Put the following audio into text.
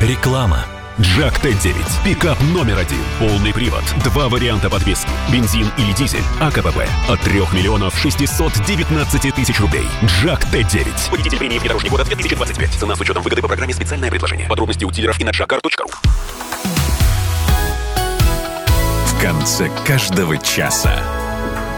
Реклама. Джак Т9. Пикап номер один. Полный привод. 2 варианта подвески. Бензин или дизель. АКПП. От 3 миллионов 619 тысяч рублей. Джак Т9. Победитель премии «Внедорожник года» 2025. Цена с учетом выгоды по программе «Специальное предложение». Подробности у дилеров и на jakar.ru. В конце каждого часа